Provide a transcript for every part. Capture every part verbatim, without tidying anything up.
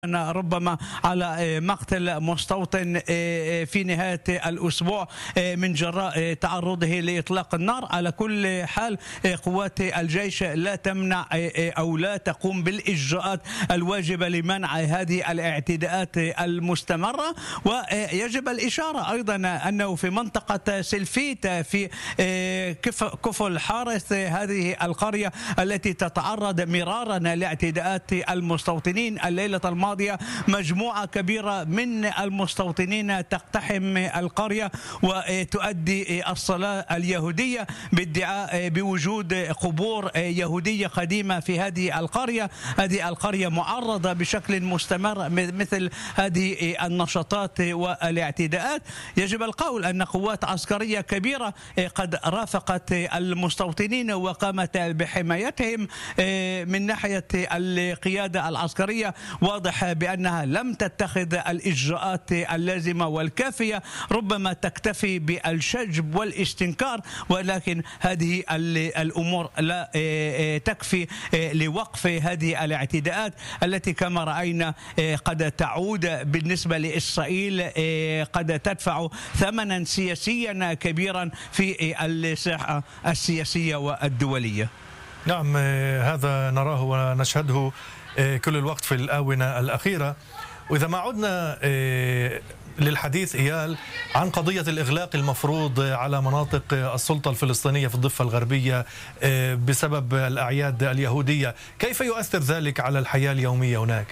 ربما على مقتل مستوطن في نهاية الأسبوع من جراء تعرضه لإطلاق النار. على كل حال قوات الجيش لا تمنع أو لا تقوم بالإجراءات الواجبة لمنع هذه الاعتداءات المستمرة. ويجب الإشارة أيضا أنه في منطقة سلفيتا في كفل حارث، هذه القرية التي تتعرض مرارا لاعتداءات المستوطنين، الليلة الماضية مجموعة كبيرة من المستوطنين تقتحم القرية وتؤدي الصلاة اليهودية بادعاء بوجود قبور يهودية قديمة في هذه القرية. هذه القرية معرضة بشكل مستمر مثل هذه النشاطات والاعتداءات. يجب القول أن قوات عسكرية كبيرة قد رافقت المستوطنين وقامت بحمايتهم من ناحية القيادة العسكرية. واضح بأنها لم تتخذ الإجراءات اللازمة والكافية، ربما تكتفي بالشجب والاستنكار، ولكن هذه الأمور لا تكفي لوقف هذه الاعتداءات التي كما رأينا قد تعود بالنسبة لإسرائيل قد تدفع ثمنا سياسيا كبيرا في الساحة السياسية والدولية. نعم، هذا نراه ونشهده كل الوقت في الآونة الأخيرة. وإذا ما عدنا للحديث إيال عن قضية الإغلاق المفروض على مناطق السلطة الفلسطينية في الضفة الغربية بسبب الأعياد اليهودية، كيف يؤثر ذلك على الحياة اليومية هناك؟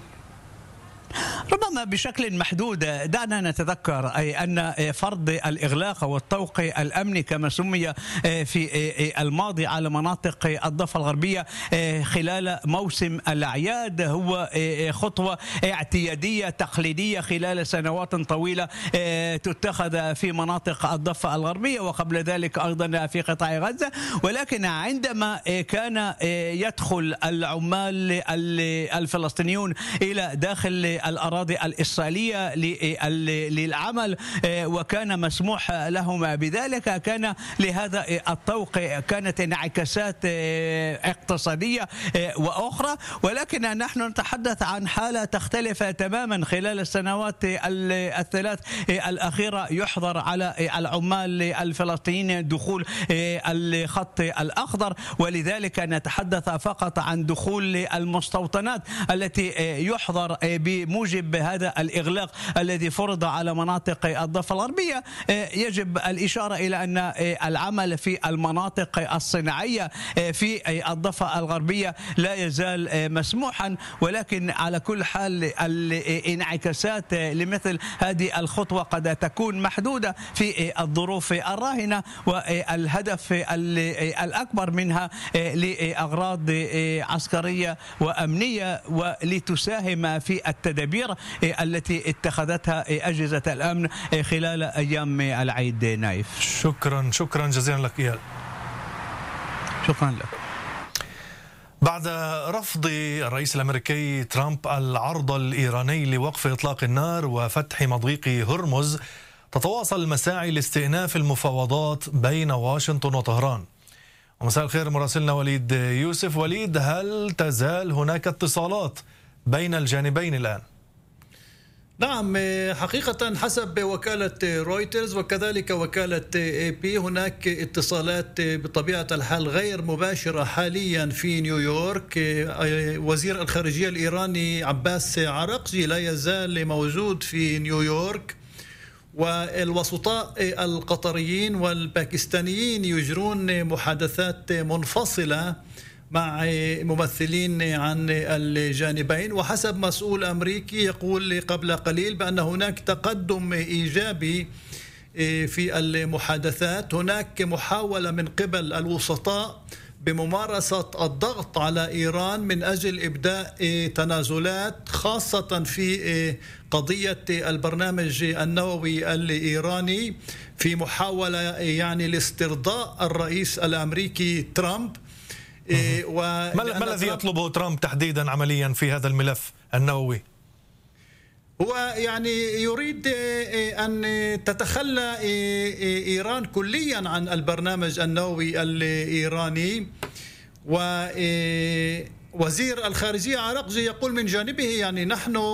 ربما بشكل محدود. دعنا نتذكر أي أن فرض الإغلاق والطوق الأمني كما سمي في الماضي على مناطق الضفة الغربية خلال موسم الأعياد هو خطوة اعتيادية تقليدية خلال سنوات طويلة تتخذ في مناطق الضفة الغربية وقبل ذلك أيضا في قطاع غزة. ولكن عندما كان يدخل العمال الفلسطينيون إلى داخل الأراضي الإسرائيلية للعمل وكان مسموح لهم بذلك، كان لهذا الطوق كانت انعكاسات اقتصادية وأخرى. ولكن نحن نتحدث عن حالة تختلف تماما. خلال السنوات الثلاث الأخيرة يحظر على العمال الفلسطينيين دخول الخط الأخضر، ولذلك نتحدث فقط عن دخول المستوطنات التي يحظر بموجب هذا الإغلاق الذي فرض على مناطق الضفة الغربية. يجب الإشارة إلى أن العمل في المناطق الصناعية في الضفة الغربية لا يزال مسموحا، ولكن على كل حال الانعكاسات لمثل هذه الخطوة قد تكون محدودة في الظروف الراهنة، والهدف الأكبر منها لأغراض عسكرية وأمنية ولتساهم في التدابير التي اتخذتها أجهزة الأمن خلال أيام العيد. نايف، شكرا شكرا جزيلا لك إيال. شكرا لك. بعد رفض الرئيس الأمريكي ترامب العرض الإيراني لوقف إطلاق النار وفتح مضيق هرمز، تتواصل المساعي لاستئناف المفاوضات بين واشنطن وطهران. ومساء الخير مراسلنا وليد يوسف. وليد، هل تزال هناك اتصالات بين الجانبين الآن؟ نعم، حقيقة حسب وكالة رويترز وكذلك وكالة اي بي هناك اتصالات بطبيعة الحال غير مباشرة حاليا في نيويورك. وزير الخارجية الإيراني عباس عراقجي لا يزال موجود في نيويورك، والوسطاء القطريين والباكستانيين يجرون محادثات منفصلة مع ممثلين عن الجانبين. وحسب مسؤول أمريكي يقول قبل قليل بأن هناك تقدم إيجابي في المحادثات. هناك محاولة من قبل الوسطاء بممارسة الضغط على إيران من أجل إبداء تنازلات خاصة في قضية البرنامج النووي الإيراني في محاولة يعني لاسترضاء الرئيس الأمريكي ترامب. ما الذي يطلبه ترامب تحديدا عمليا في هذا الملف النووي؟ هو يعني يريد أن تتخلى إيران كليا عن البرنامج النووي الإيراني، و وزير الخارجية عراقجي يقول من جانبه يعني نحن